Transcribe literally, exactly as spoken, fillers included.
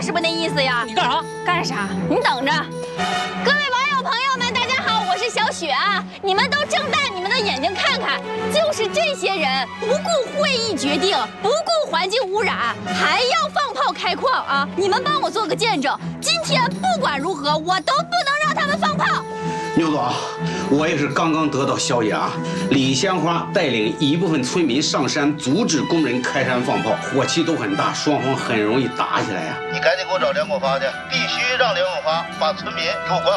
是不是那意思呀？ 你干啥？ 干啥？你等着。各位网友朋友们，大家好，我是小雪啊！你们都睁大你们的眼睛看看，就是这些人不顾会议决定，不顾环境污染，还要放炮开矿啊！你们帮我做个见证，今天不管如何，我都不能让他们放炮。 牛总，我也是刚刚得到消息啊，李鲜花带领一部分村民上山阻止工人开山放炮，火气都很大，双方很容易打起来呀、啊。 你赶紧给我找梁国发去，必须让梁国发把村民给我管